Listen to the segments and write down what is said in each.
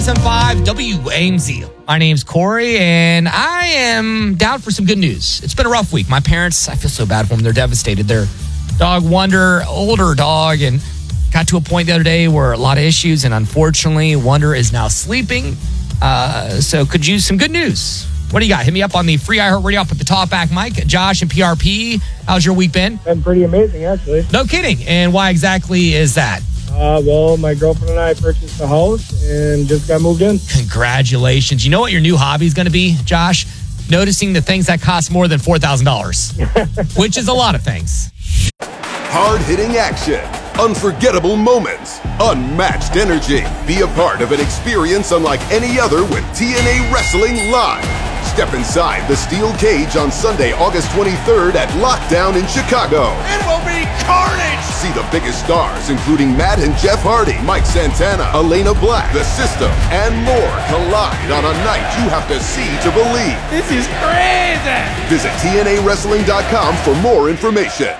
106.5 WAMZ. My name's Corey, and I am down for some good news. It's been a rough week. My parents, I feel so bad for them. They're devastated. Their dog, Wonder, older dog, and got to a point the other day where a lot of issues, and unfortunately, Wonder is now sleeping. So could use some good news. What do you got? Hit me up on the free iHeartRadio up at the top back mic. Josh and PRP, how's your week been? Been pretty amazing, actually. No kidding. And why exactly is that? Well, my girlfriend and I purchased a house and just got moved in. Congratulations. You know what your new hobby is going to be, Josh? Noticing the things that cost more than $4,000, which is a lot of things. Hard-hitting action, unforgettable moments, unmatched energy. Be a part of an experience unlike any other with TNA Wrestling Live. Step inside the steel cage on Sunday, August 23rd at Lockdown in Chicago. It will be carnage! See the biggest stars, including Matt and Jeff Hardy, Mike Santana, Elena Black, The System, and more collide on a night you have to see to believe. This is crazy! Visit TNAWrestling.com for more information.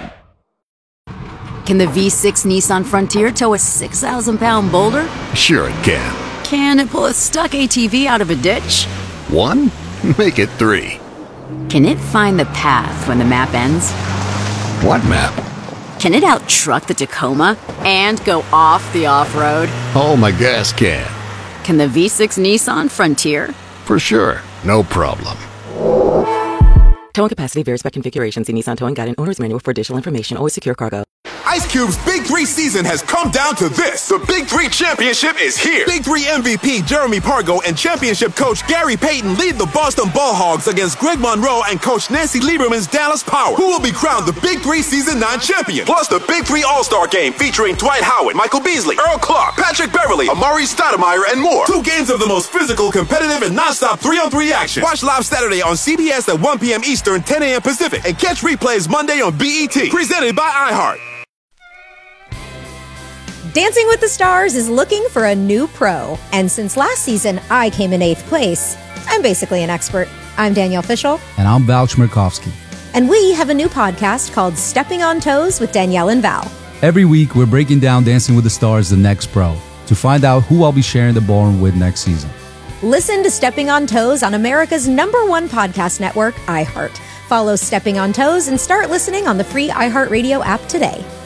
Can the V6 Nissan Frontier tow a 6,000-pound boulder? Sure it can. Can it pull a stuck ATV out of a ditch? 1? Make it 3. Can it find the path when the map ends? What map? Can it out-truck the Tacoma and go off the off-road? Oh, my gas can. Can the V6 Nissan Frontier? For sure. No problem. Towing capacity varies by configuration. See Nissan Towing Guide and Owner's Manual for additional information. Always secure cargo. Ice Cube's Big 3 season has come down to this. The Big 3 Championship is here. Big 3 MVP Jeremy Pargo and championship coach Gary Payton lead the Boston Ball Hogs against Greg Monroe and coach Nancy Lieberman's Dallas Power, who will be crowned the Big 3 Season 9 champion. Plus the Big 3 All-Star Game featuring Dwight Howard, Michael Beasley, Earl Clark, Patrick Beverly, Amari Stoudemire, and more. 2 games of the most physical, competitive, and non-stop 3-on-3 action. Watch live Saturday on CBS at 1 p.m. Eastern, 10 a.m. Pacific, and catch replays Monday on BET. Presented by iHeart. Dancing with the Stars is looking for a new pro. And since last season, I came in 8th place. I'm basically an expert. I'm Danielle Fishel. And I'm Val Chmerkovsky. And we have a new podcast called Stepping on Toes with Danielle and Val. Every week, we're breaking down Dancing with the Stars, the next pro, to find out who I'll be sharing the ballroom with next season. Listen to Stepping on Toes on America's #1 podcast network, iHeart. Follow Stepping on Toes and start listening on the free iHeartRadio app today.